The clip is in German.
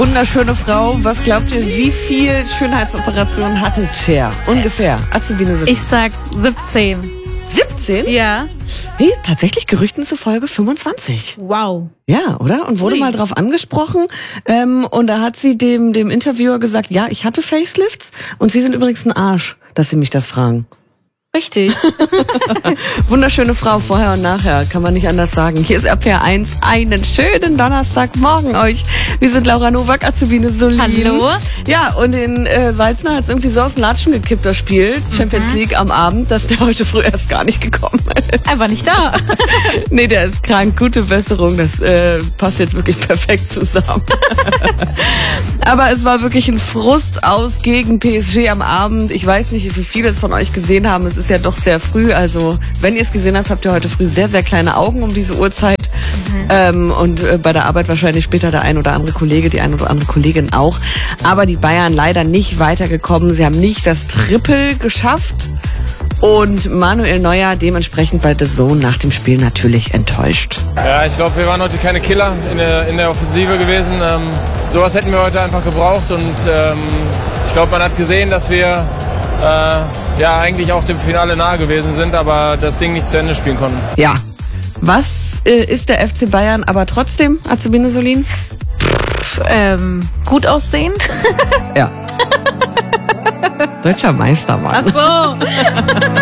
Wunderschöne Frau. Was glaubt ihr, wie viel Schönheitsoperationen hatte Cher? Ungefähr. Azubine Solin. Ich sag 17. 17? Ja. Nee, tatsächlich Gerüchten zufolge 25. Wow. Ja, oder? Und wurde mal drauf angesprochen. Und da hat sie dem Interviewer gesagt, ja, ich hatte Facelifts und Sie sind übrigens ein Arsch, dass Sie mich das fragen. Richtig. Wunderschöne Frau, vorher und nachher, kann man nicht anders sagen. Hier ist RPR 1, einen schönen Donnerstagmorgen euch. Wir sind Laura Nowak, Azubine Solin. Hallo. Ja, und in Salzner hat es irgendwie so aus den Latschen gekippt, das Spiel, Champions League am Abend, dass der heute früh erst gar nicht gekommen ist. Einfach nicht da. Nee, der ist krank, gute Besserung, das passt jetzt wirklich perfekt zusammen. Aber es war wirklich ein Frust aus gegen PSG am Abend. Ich weiß nicht, wie viele es von euch gesehen haben, es ist ja doch sehr früh, also wenn ihr es gesehen habt, habt ihr heute früh sehr, sehr kleine Augen um diese Uhrzeit. Und bei der Arbeit wahrscheinlich später der ein oder andere Kollege, die ein oder andere Kollegin auch. Aber die Bayern leider nicht weitergekommen. Sie haben nicht das Triple geschafft. Und Manuel Neuer dementsprechend bei The Zone nach dem Spiel natürlich enttäuscht. Ja, ich glaube, wir waren heute keine Killer in der Offensive gewesen. Sowas hätten wir heute einfach gebraucht. Und ich glaube, man hat gesehen, dass wir eigentlich auch dem Finale nahe gewesen sind, aber das Ding nicht zu Ende spielen konnten. Ja. Was ist der FC Bayern aber trotzdem, Azubine Solin? Gut aussehend. Ja. Deutscher Meister, Mann. Ach so.